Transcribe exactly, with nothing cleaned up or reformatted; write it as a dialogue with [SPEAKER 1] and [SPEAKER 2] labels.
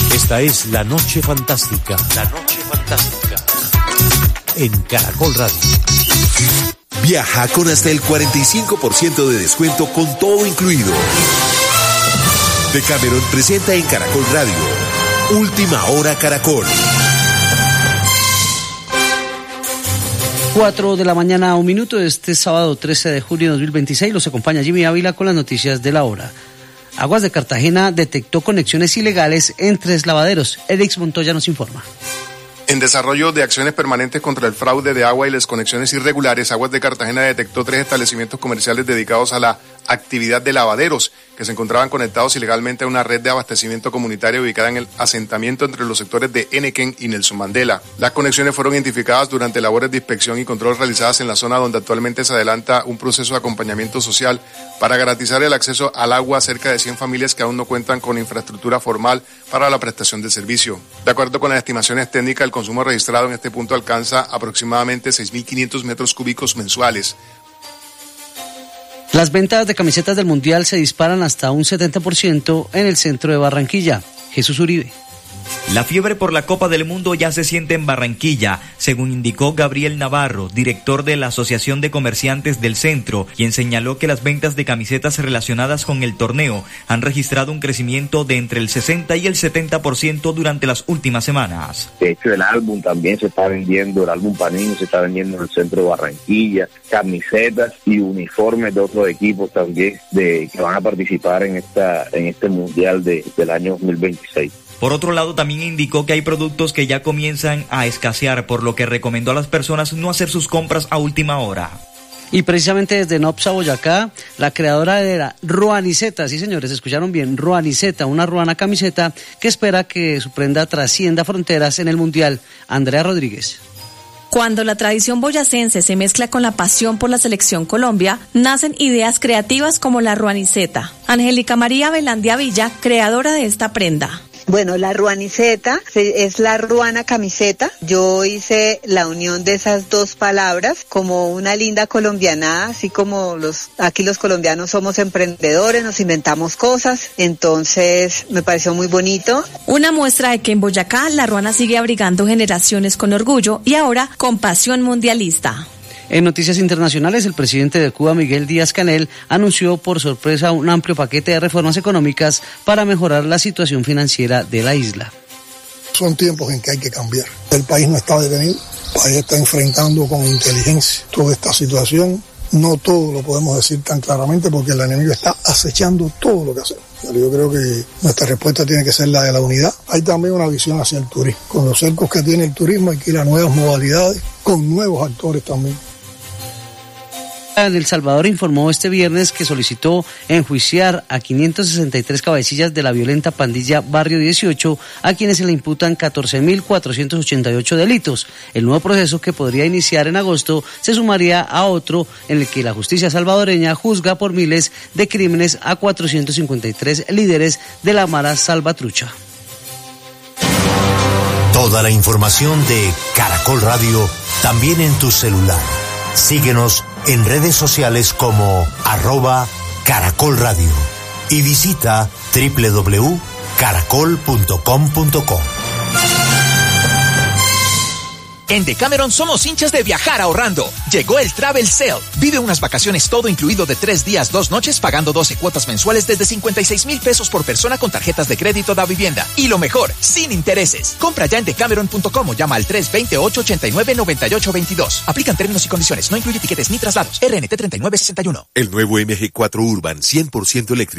[SPEAKER 1] Esta es La Noche Fantástica. La Noche Fantástica. En Caracol Radio.
[SPEAKER 2] Viaja con hasta el cuarenta y cinco por ciento de descuento con todo incluido. Decameron presenta en Caracol Radio Última Hora Caracol.
[SPEAKER 3] Cuatro de la mañana, un minuto de este sábado trece de junio de dos mil veintiséis. Los acompaña Jimmy Ávila con las noticias de la hora. Aguas de Cartagena detectó conexiones ilegales en tres lavaderos. Erix Montoya nos informa.
[SPEAKER 4] En desarrollo de acciones permanentes contra el fraude de agua y las conexiones irregulares, Aguas de Cartagena detectó tres establecimientos comerciales dedicados a la actividad de lavaderos que se encontraban conectados ilegalmente a una red de abastecimiento comunitario ubicada en el asentamiento entre los sectores de Enequén y Nelson Mandela. Las conexiones fueron identificadas durante labores de inspección y control realizadas en la zona donde actualmente se adelanta un proceso de acompañamiento social para garantizar el acceso al agua a cerca de cien familias que aún no cuentan con infraestructura formal para la prestación del servicio. De acuerdo con las estimaciones técnicas, el consumo registrado en este punto alcanza aproximadamente seis mil quinientos metros cúbicos mensuales.
[SPEAKER 3] Las ventas de camisetas del Mundial se disparan hasta un setenta por ciento en el centro de Barranquilla. Jesús Uribe.
[SPEAKER 5] La fiebre por la Copa del Mundo ya se siente en Barranquilla, según indicó Gabriel Navarro, director de la Asociación de Comerciantes del Centro, quien señaló que las ventas de camisetas relacionadas con el torneo han registrado un crecimiento de entre el sesenta y el setenta por ciento durante las últimas semanas.
[SPEAKER 6] De hecho, el álbum también se está vendiendo, el álbum Panini se está vendiendo en el centro de Barranquilla, camisetas y uniformes de otros equipos también de que van a participar en esta en este Mundial de, del año dos mil veintiséis.
[SPEAKER 5] Por otro lado, también indicó que hay productos que ya comienzan a escasear, por lo que recomendó a las personas no hacer sus compras a última hora.
[SPEAKER 3] Y precisamente desde Nopsa, Boyacá, la creadora de la Ruaniceta, sí señores, escucharon bien, Ruaniceta, una ruana camiseta que espera que su prenda trascienda fronteras en el Mundial. Andrea Rodríguez.
[SPEAKER 7] Cuando la tradición boyacense se mezcla con la pasión por la selección Colombia, nacen ideas creativas como la Ruaniceta. Angélica María Velandia Villa, creadora de esta prenda.
[SPEAKER 8] Bueno, la ruaniceta es la ruana camiseta. Yo hice la unión de esas dos palabras como una linda colombianada, así como los aquí los colombianos somos emprendedores, nos inventamos cosas, entonces me pareció muy bonito.
[SPEAKER 7] Una muestra de que en Boyacá la ruana sigue abrigando generaciones con orgullo y ahora con pasión mundialista.
[SPEAKER 3] En noticias internacionales, el presidente de Cuba, Miguel Díaz-Canel, anunció por sorpresa un amplio paquete de reformas económicas para mejorar la situación financiera de la isla.
[SPEAKER 9] Son tiempos en que hay que cambiar. El país no está detenido, el país está enfrentando con inteligencia toda esta situación. No todo lo podemos decir tan claramente porque el enemigo está acechando todo lo que hacemos. Yo creo que nuestra respuesta tiene que ser la de la unidad. Hay también una visión hacia el turismo. Con los cercos que tiene el turismo hay que ir a nuevas modalidades, con nuevos actores también.
[SPEAKER 3] En El Salvador informó este viernes que solicitó enjuiciar a quinientas sesenta y tres cabecillas de la violenta pandilla Barrio dieciocho, a quienes se le imputan catorce mil cuatrocientos ochenta y ocho delitos. El nuevo proceso, que podría iniciar en agosto, se sumaría a otro en el que la justicia salvadoreña juzga por miles de crímenes a cuatrocientos cincuenta y tres líderes de la Mara Salvatrucha.
[SPEAKER 1] Toda la información de Caracol Radio también en tu celular. Síguenos en redes sociales como arroba Caracol Radio y visita doble u doble u doble u punto caracol punto com punto co.
[SPEAKER 10] En Decameron somos hinchas de viajar ahorrando. Llegó el Travel Sale. Vive unas vacaciones todo incluido de tres días, dos noches, pagando doce cuotas mensuales desde cincuenta y seis mil pesos por persona con tarjetas de crédito da vivienda. Y lo mejor, sin intereses. Compra ya en decameron punto com o llama al tres dos ocho, ocho nueve, nueve ocho dos dos. Aplican términos y condiciones. No incluye tiquetes ni traslados. R N T treinta y nueve sesenta y uno.
[SPEAKER 2] El nuevo M G cuatro Urban cien por ciento eléctrico